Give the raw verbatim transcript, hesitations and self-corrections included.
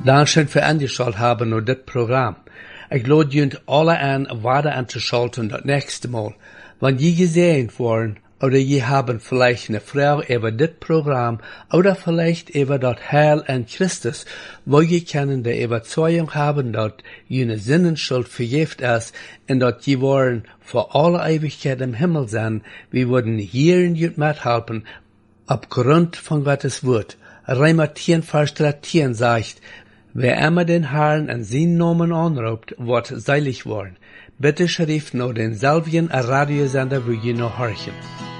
Dankeschön für angeschaut haben und das Programm. Ich lade junt alle an, weiter anzuschalten das nächste Mal. Wenn je gesehen worden, oder je haben vielleicht eine Frage über das Programm, oder vielleicht über das Heil an Christus, wo je können die Überzeugung haben, dass jene Sinnenschuld vergift ist, und dass je wollen für alle Ewigkeit im Himmel sein, wir würden hier in jut mithelfen, aufgrund von Gottes Wort. Römer zehn, Vers dreizehn sagt, wer immer den Herrn an seinen Namen anruft, wird seilig worden. Bitte schrift nur denselben Radiosender, wo ihr noch horchen.